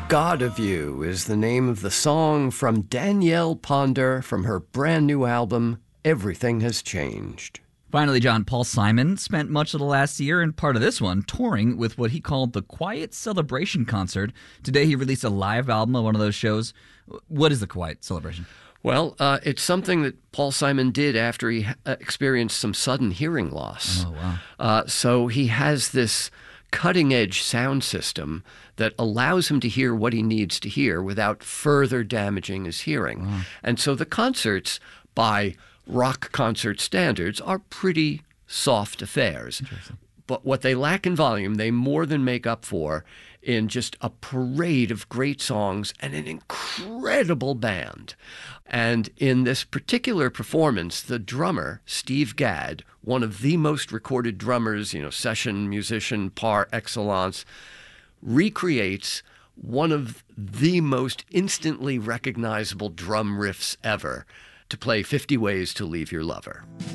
God of You is the name of the song from Danielle Ponder from her brand new album, Everything Has Changed. Finally, John, Paul Simon spent much of the last year and part of this one touring with what he called the Quiet Celebration Concert. Today he released a live album of one of those shows. What is the Quiet Celebration? Well, it's something that Paul Simon did after he experienced some sudden hearing loss. Oh, wow. So he has this cutting-edge sound system that allows him to hear what he needs to hear without further damaging his hearing. Wow. And so the concerts, by rock concert standards, are pretty soft affairs. But what they lack in volume, they more than make up for in just a parade of great songs and an incredible band. And in this particular performance, the drummer, Steve Gadd, one of the most recorded drummers, session musician par excellence, recreates one of the most instantly recognizable drum riffs ever to play 50 Ways to Leave Your Lover.